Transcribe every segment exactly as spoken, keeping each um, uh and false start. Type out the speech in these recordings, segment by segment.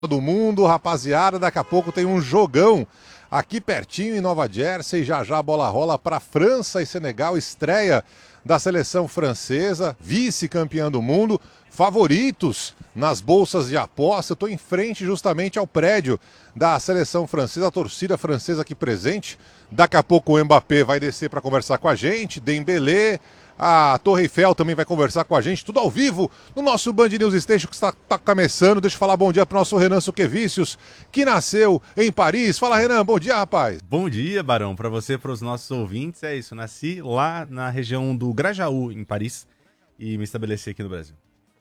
do mundo, rapaziada, daqui a pouco tem um jogão aqui pertinho em Nova Jersey, já já a bola rola para França e Senegal, estreia da seleção francesa, vice-campeã do mundo, favoritos nas bolsas de aposta. Eu estou em frente justamente ao prédio da seleção francesa, a torcida francesa aqui presente. Daqui a pouco o Mbappé vai descer para conversar com a gente, Dembélé, a Torre Eiffel também vai conversar com a gente, tudo ao vivo no nosso Band News Station que está tá começando. Deixa eu falar bom dia para o nosso Renan Suquevicius, que nasceu em Paris. Fala, Renan, bom dia, rapaz. Bom dia, Barão, para você, para os nossos ouvintes. É isso, nasci lá na região do Grajaú, em Paris, e me estabeleci aqui no Brasil.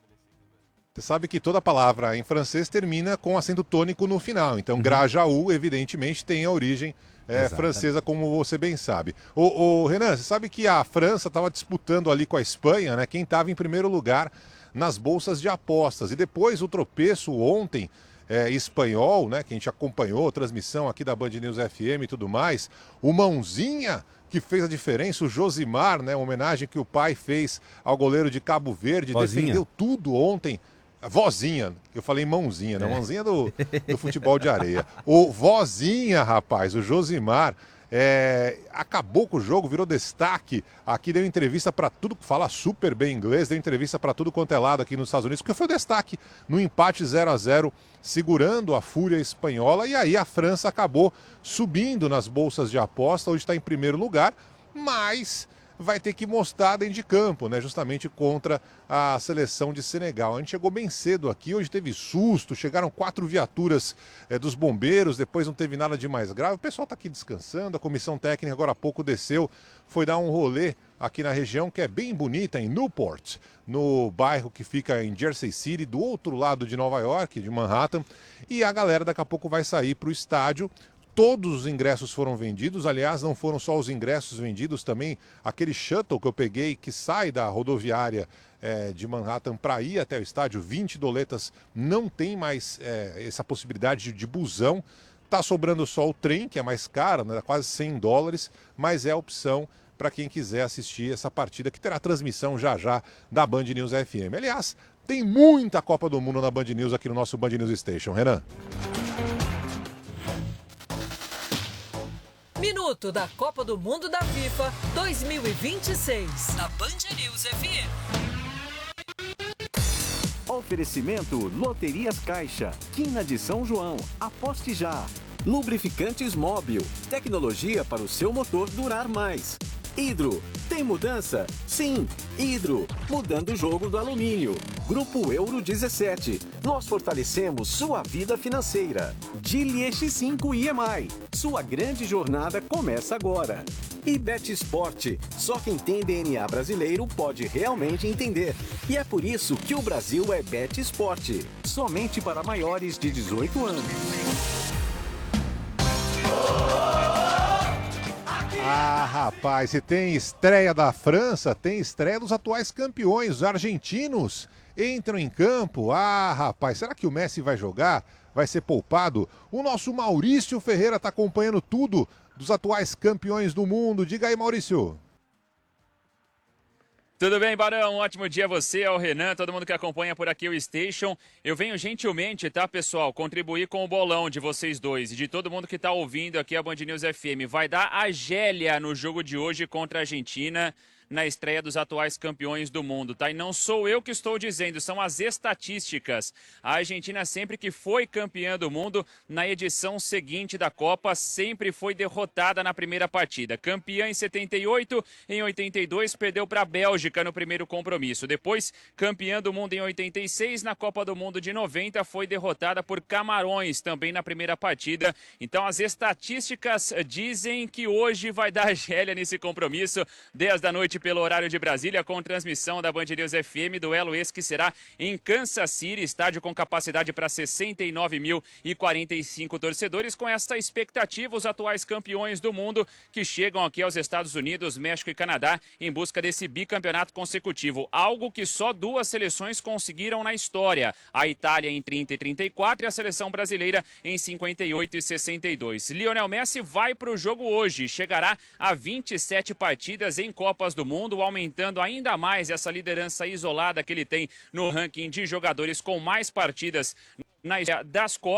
Você sabe que toda palavra em francês termina com acento tônico no final, então uhum. Grajaú, evidentemente, tem a origem É, francesa, como você bem sabe. O, o Renan, você sabe que a França estava disputando ali com a Espanha, né? Quem estava em primeiro lugar nas bolsas de apostas. E depois o tropeço ontem, é, espanhol, né? Que a gente acompanhou, a transmissão aqui da Band News F M e tudo mais. O Mãozinha, que fez a diferença, o Josimar, né? Uma homenagem que o pai fez ao goleiro de Cabo Verde. Vozinha. Defendeu tudo ontem. Vozinha, eu falei mãozinha, né? Mãozinha do, do futebol de areia. O Vozinha, rapaz, o Josimar, é, acabou com o jogo, virou destaque. Aqui deu entrevista para tudo, fala super bem inglês, deu entrevista para tudo quanto é lado aqui nos Estados Unidos, porque foi o destaque no empate zero a zero, segurando a fúria espanhola. E aí a França acabou subindo nas bolsas de aposta, hoje está em primeiro lugar, mas vai ter que mostrar dentro de campo, né? Justamente contra a seleção de Senegal. A gente chegou bem cedo aqui, hoje teve susto, chegaram quatro viaturas é, dos bombeiros, depois não teve nada de mais grave. O pessoal está aqui descansando, a comissão técnica agora há pouco desceu, foi dar um rolê aqui na região que é bem bonita, em Newport, no bairro que fica em Jersey City, do outro lado de Nova York, de Manhattan, e a galera daqui a pouco vai sair para o estádio. Todos os ingressos foram vendidos, aliás, não foram só os ingressos vendidos, também aquele shuttle que eu peguei que sai da rodoviária é, de Manhattan para ir até o estádio, vinte doletas, não tem mais é, essa possibilidade de, de busão. Tá sobrando só o trem, que é mais caro, né, quase cem dólares, mas é a opção para quem quiser assistir essa partida, que terá transmissão já já da Band News F M. Aliás, tem muita Copa do Mundo na Band News aqui no nosso Band News Station. Renan. Minuto da Copa do Mundo da FIFA dois mil e vinte e seis, na Band News F M. Oferecimento Loterias Caixa, Quina de São João, aposte já. Lubrificantes Móbil, tecnologia para o seu motor durar mais. Hidro, tem mudança? Sim, Hidro, mudando o jogo do alumínio. Grupo Euro dezessete, nós fortalecemos sua vida financeira. Geely X cinco I M I, sua grande jornada começa agora. E Bet Sport, só quem tem D N A brasileiro pode realmente entender. E é por isso que o Brasil é Bet Sport, somente para maiores de dezoito anos. Ah, rapaz, se tem estreia da França, tem estreia dos atuais campeões, os argentinos entram em campo. Ah, rapaz, será que o Messi vai jogar? Vai ser poupado? O nosso Maurício Ferreira está acompanhando tudo dos atuais campeões do mundo. Diga aí, Maurício. Tudo bem, Barão? Um ótimo dia a você, ao Renan, todo mundo que acompanha por aqui o Station. Eu venho gentilmente, tá, pessoal, contribuir com o bolão de vocês dois e de todo mundo que tá ouvindo aqui a Band News F M. Vai dar a Gélia no jogo de hoje contra a Argentina, na estreia dos atuais campeões do mundo, tá? E não sou eu que estou dizendo, são as estatísticas. A Argentina, sempre que foi campeã do mundo, na edição seguinte da Copa, sempre foi derrotada na primeira partida. Campeã em setenta e oito, em oitenta e dois perdeu para a Bélgica no primeiro compromisso. Depois, campeã do mundo em oitenta e seis, na Copa do Mundo de noventa, foi derrotada por Camarões, também na primeira partida. Então, as estatísticas dizem que hoje vai dar Gélia nesse compromisso, dez da noite pelo horário de Brasília, com transmissão da Band News F M, duelo esse que será em Kansas City, estádio com capacidade para sessenta e nove mil e quarenta e cinco torcedores. Com essa expectativa, os atuais campeões do mundo que chegam aqui aos Estados Unidos, México e Canadá em busca desse bicampeonato consecutivo, algo que só duas seleções conseguiram na história, a Itália em trinta e trinta e quatro e a seleção brasileira em cinquenta e oito e sessenta e dois. Lionel Messi vai para o jogo hoje, chegará a vinte e sete partidas em Copas do Mundo, aumentando ainda mais essa liderança isolada que ele tem no ranking de jogadores com mais partidas na das Copas.